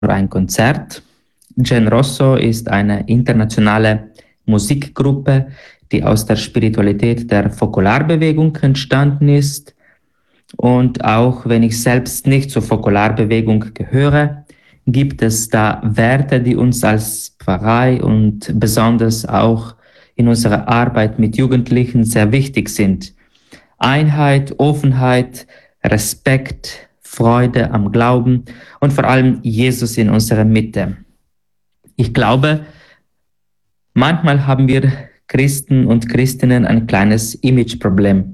ein Konzert. Genrosso ist eine internationale Musikgruppe, die aus der Spiritualität der Fokularbewegung entstanden ist. Und auch wenn ich selbst nicht zur Fokularbewegung gehöre, gibt es da Werte, die uns als Pfarrei und besonders auch in unserer Arbeit mit Jugendlichen sehr wichtig sind. Einheit, Offenheit, Respekt, Freude am Glauben und vor allem Jesus in unserer Mitte. Ich glaube, manchmal haben wir Christen und Christinnen ein kleines Imageproblem.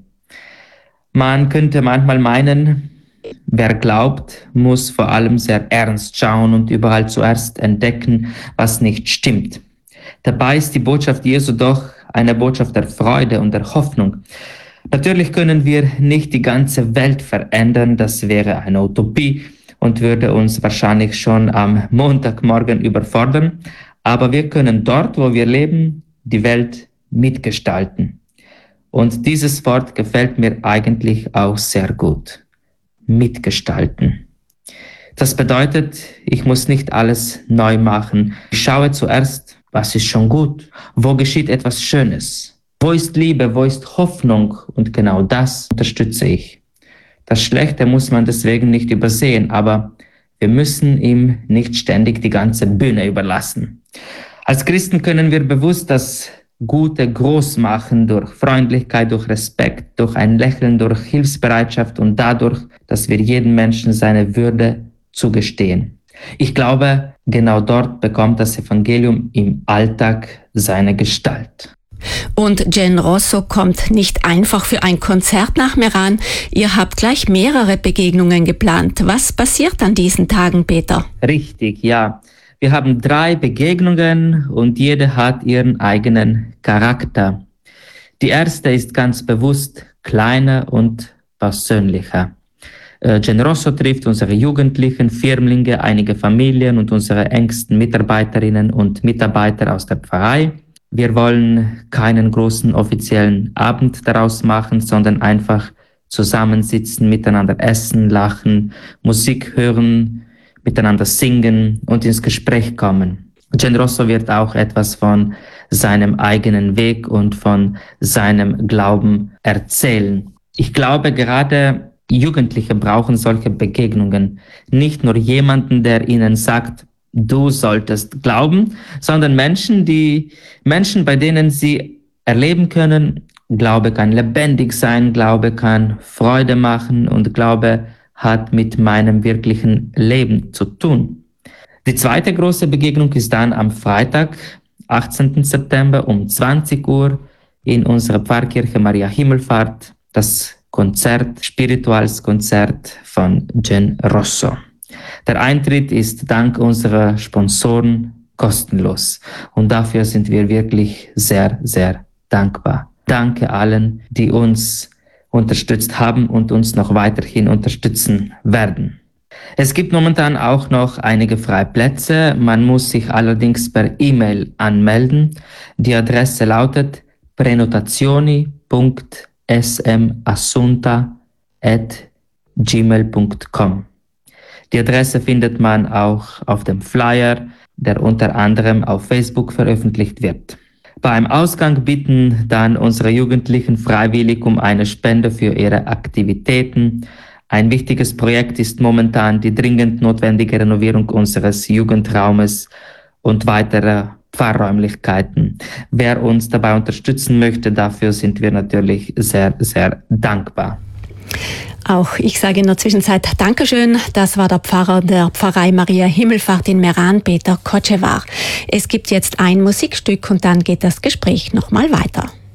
Man könnte manchmal meinen, wer glaubt, muss vor allem sehr ernst schauen und überall zuerst entdecken, was nicht stimmt. Dabei ist die Botschaft Jesu doch eine Botschaft der Freude und der Hoffnung. Natürlich können wir nicht die ganze Welt verändern, das wäre eine Utopie und würde uns wahrscheinlich schon am Montagmorgen überfordern, aber wir können dort, wo wir leben, die Welt mitgestalten. Und dieses Wort gefällt mir eigentlich auch sehr gut. Mitgestalten. Das bedeutet, ich muss nicht alles neu machen. Ich schaue zuerst, was ist schon gut? Wo geschieht etwas Schönes? Wo ist Liebe? Wo ist Hoffnung? Und genau das unterstütze ich. Das Schlechte muss man deswegen nicht übersehen, aber wir müssen ihm nicht ständig die ganze Bühne überlassen. Als Christen können wir bewusst das Gute groß machen durch Freundlichkeit, durch Respekt, durch ein Lächeln, durch Hilfsbereitschaft und dadurch, dass wir jedem Menschen seine Würde zugestehen. Ich glaube, genau dort bekommt das Evangelium im Alltag seine Gestalt. Und Genrosso kommt nicht einfach für ein Konzert nach Meran. Ihr habt gleich mehrere Begegnungen geplant. Was passiert an diesen Tagen, Peter? Richtig, ja. Wir haben 3 Begegnungen und jede hat ihren eigenen Charakter. Die erste ist ganz bewusst kleiner und persönlicher. Genrosso trifft unsere Jugendlichen, Firmlinge, einige Familien und unsere engsten Mitarbeiterinnen und Mitarbeiter aus der Pfarrei. Wir wollen keinen großen offiziellen Abend daraus machen, sondern einfach zusammensitzen, miteinander essen, lachen, Musik hören, miteinander singen und ins Gespräch kommen. Genrosso wird auch etwas von seinem eigenen Weg und von seinem Glauben erzählen. Ich glaube, gerade Jugendliche brauchen solche Begegnungen. Nicht nur jemanden, der ihnen sagt, du solltest glauben, sondern Menschen, bei denen sie erleben können, Glaube kann lebendig sein, Glaube kann Freude machen und Glaube hat mit meinem wirklichen Leben zu tun. Die zweite große Begegnung ist dann am Freitag, 18. September um 20 Uhr in unserer Pfarrkirche Maria Himmelfahrt, das Konzert, Spirituals Konzert von Genrosso. Der Eintritt ist dank unserer Sponsoren kostenlos und dafür sind wir wirklich sehr, sehr dankbar. Danke allen, die uns unterstützt haben und uns noch weiterhin unterstützen werden. Es gibt momentan auch noch einige freie Plätze. Man muss sich allerdings per E-Mail anmelden. Die Adresse lautet prenotazioni.smassunta@gmail.com. Die Adresse findet man auch auf dem Flyer, der unter anderem auf Facebook veröffentlicht wird. Beim Ausgang bitten dann unsere Jugendlichen freiwillig um eine Spende für ihre Aktivitäten. Ein wichtiges Projekt ist momentan die dringend notwendige Renovierung unseres Jugendraumes und weiterer Pfarrräumlichkeiten. Wer uns dabei unterstützen möchte, dafür sind wir natürlich sehr, sehr dankbar. Auch ich sage in der Zwischenzeit Dankeschön. Das war der Pfarrer der Pfarrei Maria Himmelfahrt in Meran, Peter Kocevar. Es gibt jetzt ein Musikstück und dann geht das Gespräch nochmal weiter.